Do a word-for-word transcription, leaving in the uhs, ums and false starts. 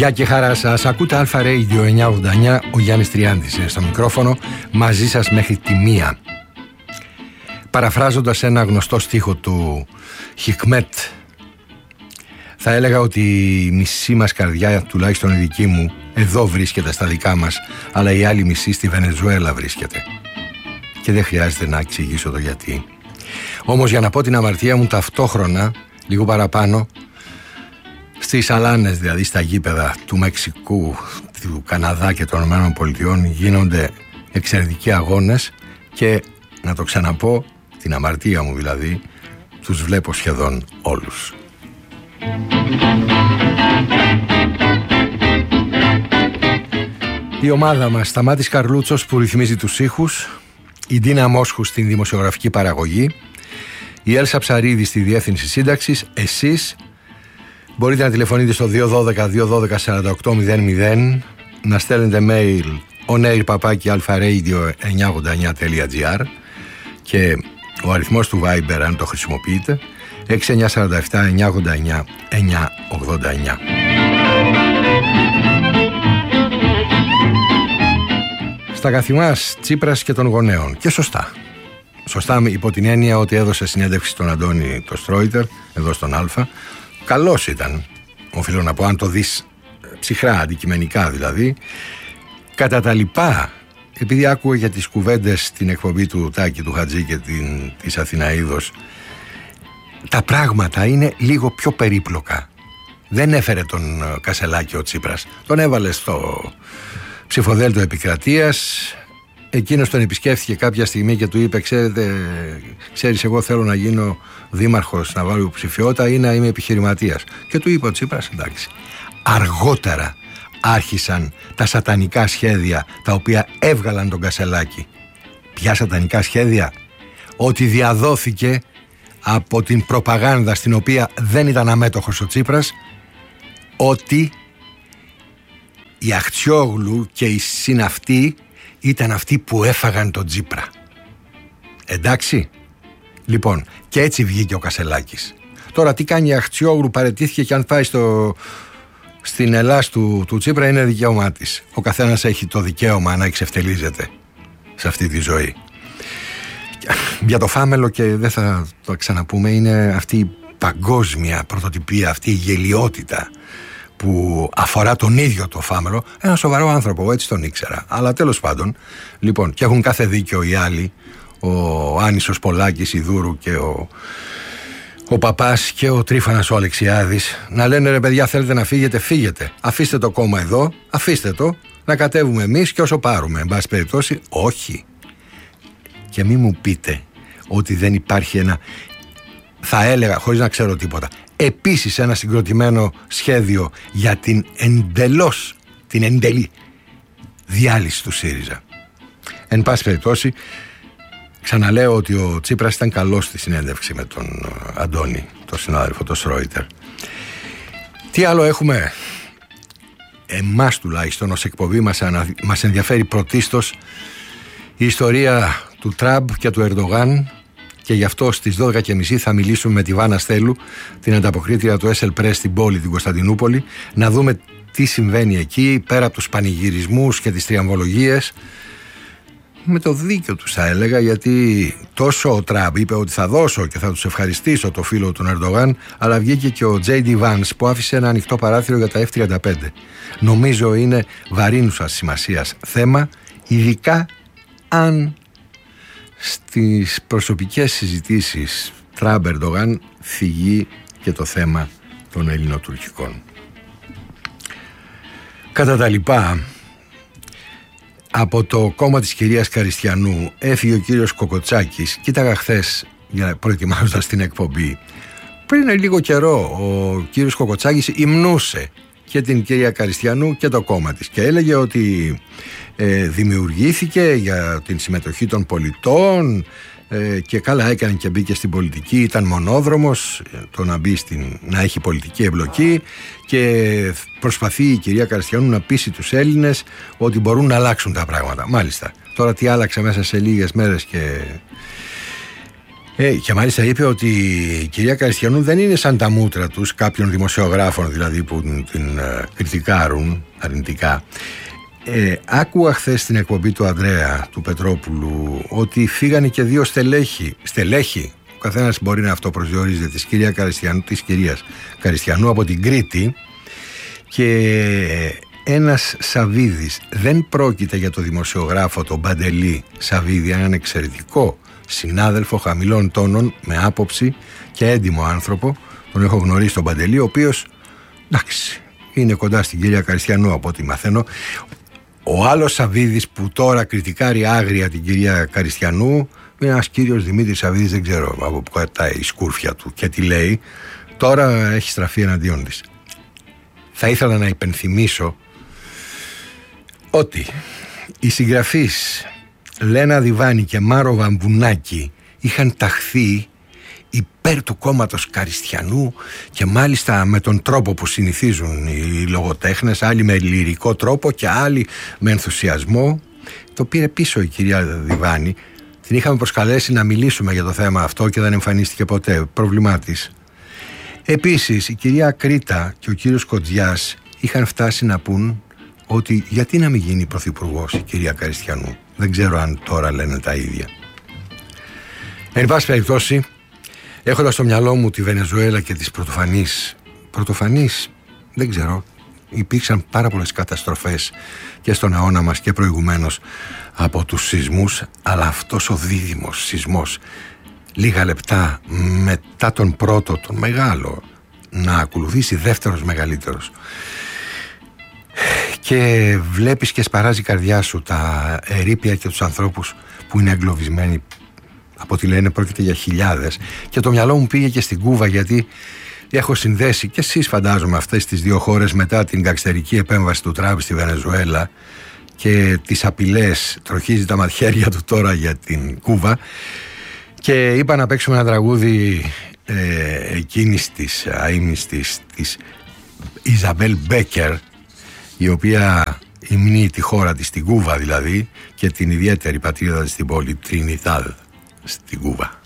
Γεια και χαρά σας, ακούτε Αλφα Radio εννιακόσια ογδόντα εννιά, ο Γιάννης Τριάντης είναι στο μικρόφωνο, μαζί σας μέχρι τη μία. Παραφράζοντας ένα γνωστό στίχο του Χικμέτ, θα έλεγα ότι η μισή μας καρδιά, τουλάχιστον η δική μου, εδώ βρίσκεται στα δικά μας, αλλά η άλλη μισή στη Βενεζουέλα βρίσκεται. Και δεν χρειάζεται να εξηγήσω το γιατί. Όμως για να πω την αμαρτία μου ταυτόχρονα, λίγο παραπάνω, στις αλάνες, δηλαδή στα γήπεδα του Μεξικού, του Καναδά και των ΗΠΑ γίνονται εξαιρετικοί αγώνες και, να το ξαναπώ, την αμαρτία μου δηλαδή, τους βλέπω σχεδόν όλους. Η ομάδα μας, Σταμάτης Καρλούτσος που ρυθμίζει τους ήχους, η Ντίνα Μόσχου στην δημοσιογραφική παραγωγή, η Έλσα Ψαρίδη στη διεύθυνση σύνταξης, εσείς μπορείτε να τηλεφωνείτε στο δύο ένα δύο δύο ένα δύο σαράντα οκτώ μηδέν μηδέν, να στέλνετε mail onair παπάκι alfaradio εννιακόσια ογδόντα εννιά τελεία τζι άρ και ο αριθμός του Viber, αν το χρησιμοποιείτε, έξι εννιά τέσσερα επτά εννιακόσια ογδόντα εννιά εννιακόσια ογδόντα εννιά. Στα καθημάς Τσίπρας και των γονέων. Και σωστά. Σωστά υπό την έννοια ότι έδωσε συνέντευξη στον Αντώνη το Στρόιτερ, εδώ στον Αλφα. Καλός ήταν, οφείλω να πω, αν το δεις ψυχρά, αντικειμενικά δηλαδή. Κατά τα λοιπά, επειδή άκουγε για τις κουβέντες στην εκπομπή του Τάκη του Χατζή και την, της Αθηναίδος, τα πράγματα είναι λίγο πιο περίπλοκα. Δεν έφερε τον Κασελάκη ο Τσίπρας. Τον έβαλε στο ψηφοδέλτιο επικρατείας. Εκείνος τον επισκέφθηκε κάποια στιγμή και του είπε: Ξέρετε, ξέρεις, εγώ θέλω να γίνω δήμαρχος, να βάλω υποψηφιότητα ή να είμαι επιχειρηματίας. Και του είπε ο Τσίπρας: εντάξει. Αργότερα άρχισαν τα σατανικά σχέδια τα οποία έβγαλαν τον Κασελάκη. Ποια σατανικά σχέδια? Ότι διαδόθηκε από την προπαγάνδα στην οποία δεν ήταν αμέτωχος ο Τσίπρας, ότι η Αχτσιόγλου και οι συναυτοί ήταν αυτοί που έφαγαν τον Τσίπρα. Εντάξει. Λοιπόν, και έτσι βγήκε ο Κασελάκης. Τώρα τι κάνει η Αχτσιόγλου? Παραιτήθηκε και αν πάει στο, στην Ελλάς του, του Τσίπρα είναι δικαίωμά της. Ο καθένας έχει το δικαίωμα να εξευτελίζεται σε αυτή τη ζωή. Για το Φάμελο, και δεν θα το ξαναπούμε, είναι αυτή η παγκόσμια πρωτοτυπία, αυτή η γελιότητα που αφορά τον ίδιο το Φάμελο. Ένα σοβαρό άνθρωπο, έτσι τον ήξερα. Αλλά τέλος πάντων, λοιπόν, και έχουν κάθε δίκιο οι άλλοι, ο Άνισος Πολάκης, η Δούρου και ο, ο Παπάς και ο Τρίφανας ο Αλεξιάδης, να λένε: ρε παιδιά, θέλετε να φύγετε, φύγετε. Αφήστε το κόμμα εδώ, αφήστε το, να κατέβουμε εμείς και όσο πάρουμε. Εν πάση περιπτώσει, όχι. Και μη μου πείτε ότι δεν υπάρχει ένα, θα έλεγα χωρίς να ξέρω τίποτα, επίσης ένα συγκροτημένο σχέδιο για την εντελώς, την εντελή διάλυση του ΣΥΡΙΖΑ. Εν πάση περιπτώσει, ξαναλέω ότι ο Τσίπρας ήταν καλός στη συνέντευξη με τον Αντώνη, τον συνάδελφο, τον Στρόιτερ. Τι άλλο έχουμε? Εμάς τουλάχιστον ως εκπομπή μας, μας ενδιαφέρει πρωτίστως η ιστορία του Τραμπ και του Ερντογάν, και γι' αυτό στις δώδεκα και μισή θα μιλήσουμε με τη Βάνα Στέλου, την ανταποκρίτρια του Έσελ Πρες στην πόλη, την Κωνσταντινούπολη, να δούμε τι συμβαίνει εκεί, πέρα από τους πανηγυρισμούς και τις τριαμβολογίες, με το δίκιο τους θα έλεγα, γιατί τόσο ο Τραμπ είπε ότι θα δώσω και θα τους ευχαριστήσω το φίλο του Ερντογάν, αλλά βγήκε και ο Τζέι Ντι Vance που άφησε ένα ανοιχτό παράθυρο για τα εφ τριάντα πέντε. Νομίζω είναι βαρύνουσας σημασίας θέμα, ειδικά αν στις προσωπικές συζητήσεις Τραμπ-Ερντογάν φυγεί και το θέμα των ελληνοτουρκικών. Κατά τα λοιπά, από το κόμμα της κυρίας Καριστιανού έφυγε ο κύριος Κοκοτσάκης. Κοίταγα χθες, προετοιμάζοντας την εκπομπή, πριν λίγο καιρό ο κύριος Κοκοτσάκης υμνούσε και την κυρία Καριστιανού και το κόμμα της και έλεγε ότι ε, δημιουργήθηκε για την συμμετοχή των πολιτών ε, και καλά έκανε και μπήκε στην πολιτική, ήταν μονόδρομος το να μπει στην, να έχει πολιτική εμπλοκή, και προσπαθεί η κυρία Καριστιανού να πείσει τους Έλληνες ότι μπορούν να αλλάξουν τα πράγματα. Μάλιστα, τώρα τι άλλαξε μέσα σε λίγες μέρες και Ε, και μάλιστα είπε ότι η κυρία Καριστιανού δεν είναι σαν τα μούτρα τους κάποιων δημοσιογράφων δηλαδή που την ε, κριτικάρουν αρνητικά. Ε, άκουγα χθες στην εκπομπή του Ανδρέα του Πετρόπουλου ότι φύγανε και δύο στελέχη, στελέχη, ο καθένας μπορεί να αυτό προσδιορίζεται, της, κυρία Καριστιανού, της κυρίας Καριστιανού από την Κρήτη, και ένας Σαβίδης. Δεν πρόκειται για το δημοσιογράφο τον Παντελή Σαβίδη, έναν εξαιρετικό συνάδελφο χαμηλών τόνων, με άποψη και έντιμο άνθρωπο. Τον έχω γνωρίσει τον Παντελή, ο οποίος, εντάξει, είναι κοντά στην κυρία Καριστιανού από ό,τι μαθαίνω. Ο άλλος Σαβίδης που τώρα κριτικάρει άγρια την κυρία Καριστιανού είναι ένας κύριος Δημήτρης Σαβίδης, δεν ξέρω από πού κατάει η σκούρφια του και τι λέει. Τώρα έχει στραφεί εναντίον της. Θα ήθελα να υπενθυμίσω ότι οι συγγραφείς Λένα Διβάνη και Μάρο Βαμβουνάκη είχαν ταχθεί υπέρ του κόμματος Καριστιανού, και μάλιστα με τον τρόπο που συνηθίζουν οι λογοτέχνες, άλλοι με λυρικό τρόπο και άλλοι με ενθουσιασμό. Το πήρε πίσω η κυρία Διβάνη. Την είχαμε προσκαλέσει να μιλήσουμε για το θέμα αυτό και δεν εμφανίστηκε ποτέ. Πρόβλημά της. Επίσης η κυρία Κρήτα και ο κύριος Κοντζιάς είχαν φτάσει να πούν ότι γιατί να μην γίνει πρωθυπουργός η κυρία Καριστιανού. Δεν ξέρω αν τώρα λένε τα ίδια. Εν πάση περιπτώσει, έχοντας στο μυαλό μου τη Βενεζουέλα και τις πρωτοφανείς, πρωτοφανείς δεν ξέρω, υπήρξαν πάρα πολλές καταστροφές και στον αιώνα μας και προηγουμένως από τους σεισμούς, αλλά αυτός ο δίδυμος σεισμός λίγα λεπτά μετά τον πρώτο, τον μεγάλο, να ακολουθήσει δεύτερος μεγαλύτερος, και βλέπεις και σπαράζει η καρδιά σου τα ερείπια και τους ανθρώπους που είναι εγκλωβισμένοι, από ό,τι λένε πρόκειται για χιλιάδες, και το μυαλό μου πήγε και στην Κούβα, γιατί έχω συνδέσει και εσείς φαντάζομαι αυτές τις δύο χώρες μετά την γκαγκστερική επέμβαση του Τραμπ στη Βενεζουέλα και τις απειλές, τροχίζει τα μαχαίρια του τώρα για την Κούβα, και είπα να παίξουμε ένα τραγούδι ε, εκείνης της αείμνηστης της Ιζαμπέλ Μπέκερ, η οποία υμνεί τη χώρα της, την Κούβα δηλαδή, και την ιδιαίτερη πατρίδα της στην πόλη Τρινιδάδ στην Κούβα.